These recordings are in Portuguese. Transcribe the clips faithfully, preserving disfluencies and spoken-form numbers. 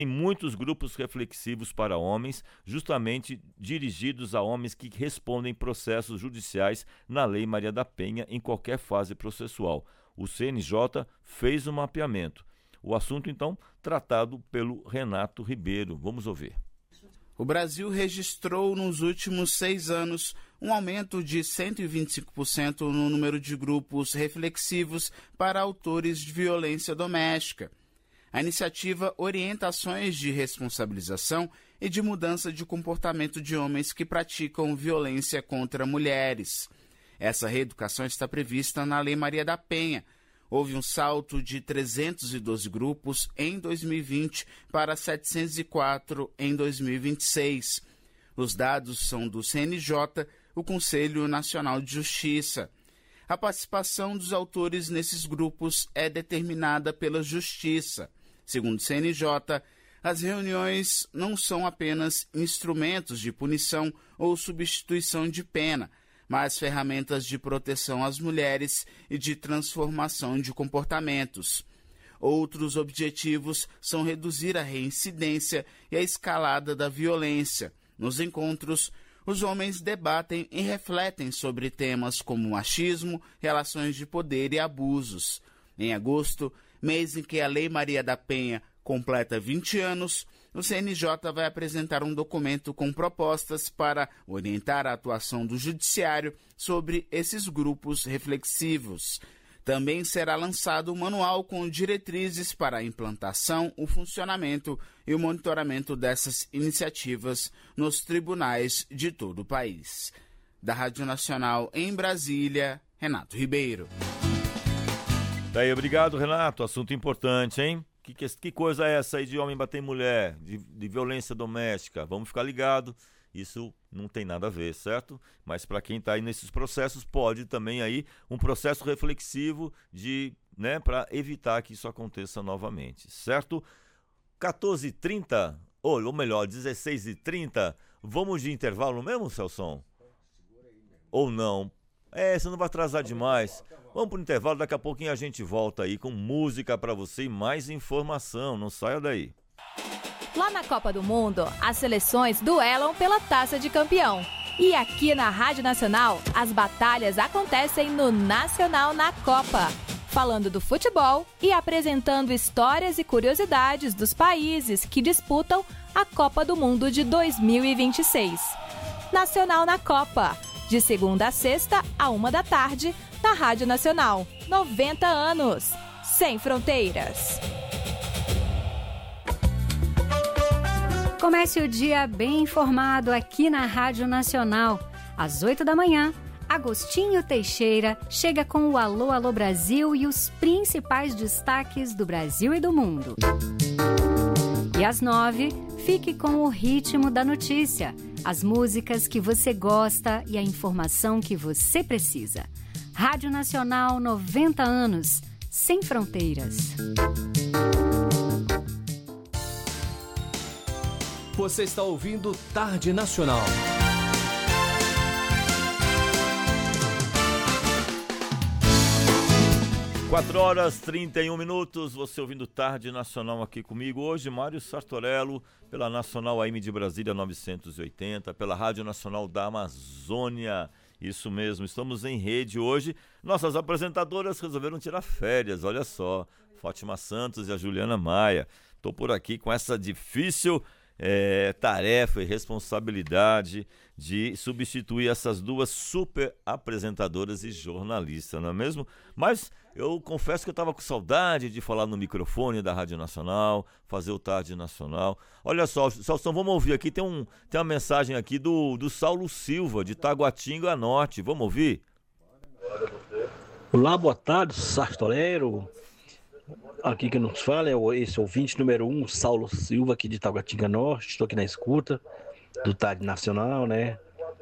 Tem muitos grupos reflexivos para homens, justamente dirigidos a homens que respondem processos judiciais na Lei Maria da Penha em qualquer fase processual. O C N J fez um mapeamento. O assunto, então, tratado pelo Renato Ribeiro. Vamos ouvir. O Brasil registrou nos últimos seis anos um aumento de cento e vinte e cinco por cento no número de grupos reflexivos para autores de violência doméstica. A iniciativa orienta ações de responsabilização e de mudança de comportamento de homens que praticam violência contra mulheres. Essa reeducação está prevista na Lei Maria da Penha. Houve um salto de trezentos e doze grupos em dois mil e vinte para setecentos e quatro em dois mil e vinte e seis. Os dados são do C N J, o Conselho Nacional de Justiça. A participação dos autores nesses grupos é determinada pela Justiça. Segundo o C N J, as reuniões não são apenas instrumentos de punição ou substituição de pena, mas ferramentas de proteção às mulheres e de transformação de comportamentos. Outros objetivos são reduzir a reincidência e a escalada da violência. Nos encontros, os homens debatem e refletem sobre temas como machismo, relações de poder e abusos. Em agosto, mês em que a Lei Maria da Penha completa vinte anos, o C N J vai apresentar um documento com propostas para orientar a atuação do Judiciário sobre esses grupos reflexivos. Também será lançado um manual com diretrizes para a implantação, o funcionamento e o monitoramento dessas iniciativas nos tribunais de todo o país. Da Rádio Nacional em Brasília, Renato Ribeiro. Daí, obrigado, Renato. Assunto importante, hein? Que, que, que coisa é essa aí de homem bater em mulher, de, de violência doméstica? Vamos ficar ligado. Isso não tem nada a ver, certo? Mas para quem está aí nesses processos, pode também aí um processo reflexivo de, né, para evitar que isso aconteça novamente, certo? quatorze e trinta, ou, ou melhor, dezesseis e trinta, vamos de intervalo mesmo, Celson? Ou não? É, você não vai atrasar demais. Vamos pro intervalo, daqui a pouquinho a gente volta aí com música para você e mais informação. Não saia daí. Lá na Copa do Mundo, as seleções duelam pela Taça de Campeão. E aqui na Rádio Nacional, as batalhas acontecem no Nacional na Copa, falando do futebol e apresentando histórias e curiosidades dos países que disputam a Copa do Mundo de dois mil e vinte e seis. Nacional na Copa, de segunda a sexta, a uma da tarde, na Rádio Nacional. noventa anos, sem fronteiras. Comece o dia bem informado aqui na Rádio Nacional. Às oito da manhã, Agostinho Teixeira chega com o Alô, Alô Brasil e os principais destaques do Brasil e do mundo. E às nove, fique com o ritmo da notícia, as músicas que você gosta e a informação que você precisa. Rádio Nacional, noventa anos, sem fronteiras. Você está ouvindo Tarde Nacional. quatro horas e trinta e um minutos, você ouvindo Tarde Nacional aqui comigo. Hoje, Mário Sartorello, pela Nacional A M de Brasília novecentos e oitenta, pela Rádio Nacional da Amazônia. Isso mesmo, estamos em rede hoje. Nossas apresentadoras resolveram tirar férias, olha só. Fátima Santos e a Juliana Maia. Estou por aqui com essa difícil é, tarefa e responsabilidade de substituir essas duas super apresentadoras e jornalistas, não é mesmo? Mas eu confesso que eu estava com saudade de falar no microfone da Rádio Nacional, fazer o Tarde Nacional. Olha só, Celso, vamos ouvir aqui, tem, um, tem uma mensagem aqui do, do Saulo Silva, de Taguatinga Norte, vamos ouvir? Olá, boa tarde, Sartorello. Aqui que nos fala é esse ouvinte número um, Saulo Silva, aqui de Taguatinga Norte. Estou aqui na escuta do Tarde Nacional, né?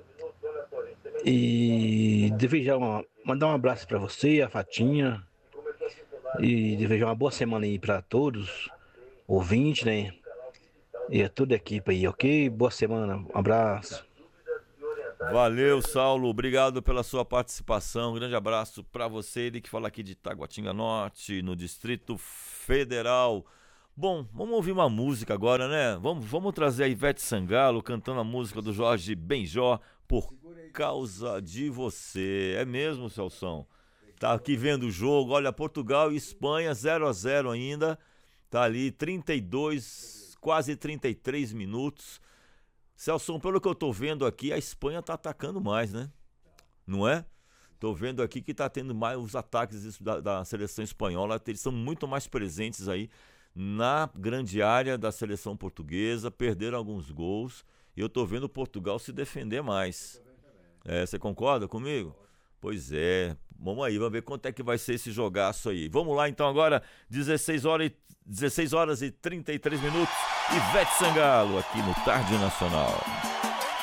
E desejar uma, mandar um abraço para você, a Fatinha, e desejar uma boa semana aí para todos, ouvintes, né? E a toda a equipe aí, ok? Boa semana, um abraço. Valeu, Saulo, obrigado pela sua participação, um grande abraço para você, ele que fala aqui de Taguatinga Norte, no Distrito Federal. Bom, vamos ouvir uma música agora, né? Vamos, vamos trazer a Ivete Sangalo cantando a música do Jorge Benjor, Por Causa de Você. É mesmo, Celção? Tá aqui vendo o jogo, olha, Portugal e Espanha, zero a zero ainda. Tá ali, trinta e dois, quase trinta e três minutos. Celção, pelo que eu tô vendo aqui, a Espanha tá atacando mais, né? Não é? Tô vendo aqui que tá tendo mais os ataques da, da seleção espanhola, eles são muito mais presentes aí na grande área da seleção portuguesa, perderam alguns gols, e eu tô vendo Portugal se defender mais. É, você concorda comigo? Pois é, vamos aí, vamos ver quanto é que vai ser esse jogaço aí. Vamos lá então agora, dezesseis horas e trinta e três minutos, Ivete Sangalo aqui no Tarde Nacional.